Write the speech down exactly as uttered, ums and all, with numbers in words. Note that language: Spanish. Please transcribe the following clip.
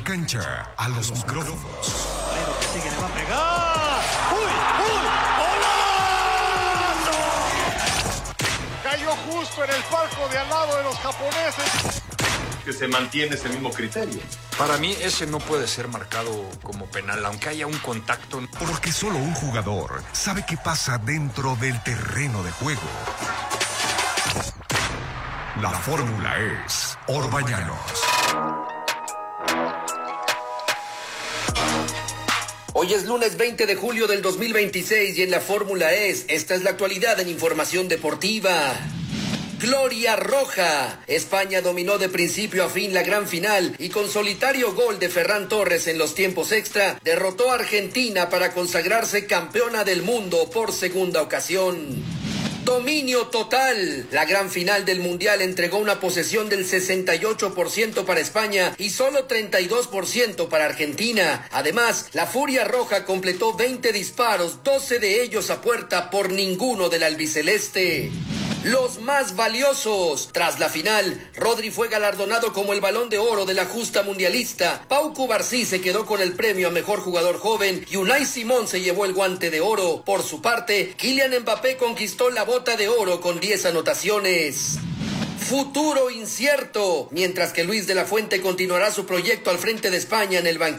cancha, a los micrófonos. Bueno, que sigue, le va a pegar. ¡Uy, uy! ¡Golazo! Cayó justo en el palco de al lado de los japoneses. Que se mantiene ese mismo criterio. Para mí ese no puede ser marcado como penal, aunque haya un contacto. Porque solo un jugador sabe qué pasa dentro del terreno de juego. La fórmula es Orbañanos. Hoy es lunes veinte de julio del dos mil veintiséis y en la Fórmula es, esta es la actualidad en información deportiva. Gloria roja. España dominó de principio a fin la gran final y con solitario gol de Ferran Torres en los tiempos extra, derrotó a Argentina para consagrarse campeona del mundo por segunda ocasión. Dominio total. La gran final del Mundial entregó una posesión del sesenta y ocho por ciento para España y solo treinta y dos por ciento para Argentina. Además, la Furia Roja completó veinte disparos, doce de ellos a puerta por ninguno del albiceleste. Los más valiosos. Tras la final, Rodri fue galardonado como el Balón de Oro de la justa mundialista. Pau Cubarsí se quedó con el premio a Mejor Jugador Joven y Unai Simón se llevó el Guante de Oro. Por su parte, Kylian Mbappé conquistó la Bota de Oro con diez anotaciones. Futuro incierto. Mientras que Luis de la Fuente continuará su proyecto al frente de España en el banquillo.